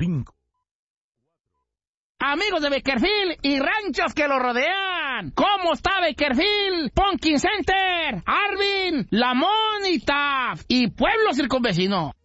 5. Amigos de Bakersfield y ranchos que lo rodean, ¿cómo está Bakersfield? Pumpkin Center, Arvin, Lamont y Taft y pueblos circunvecinos.